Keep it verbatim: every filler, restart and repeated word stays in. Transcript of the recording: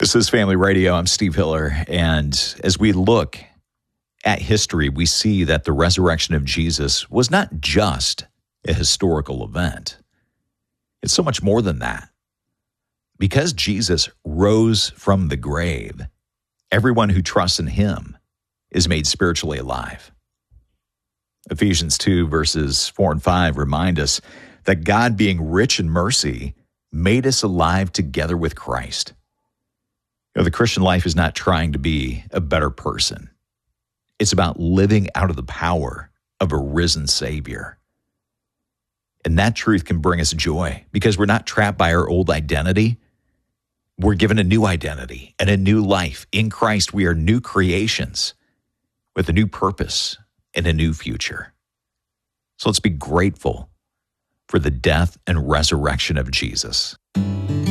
This is Family Radio. I'm Steve Hiller. And as we look at history, we see that the resurrection of Jesus was not just a historical event. It's so much more than that. Because Jesus rose from the grave, everyone who trusts in him is made spiritually alive. Ephesians two, verses four and five remind us that God, being rich in mercy, made us alive together with Christ. You know, the Christian life is not trying to be a better person. It's about living out of the power of a risen Savior. And that truth can bring us joy because we're not trapped by our old identity. We're given a new identity and a new life. In Christ, we are new creations with a new purpose and a new future. So let's be grateful for the death and resurrection of Jesus.